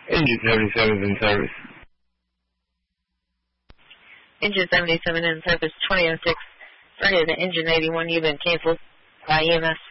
Engine 77 is in service. Engine 77 in service, 2006. Friday, the engine 81, you've been canceled by EMS.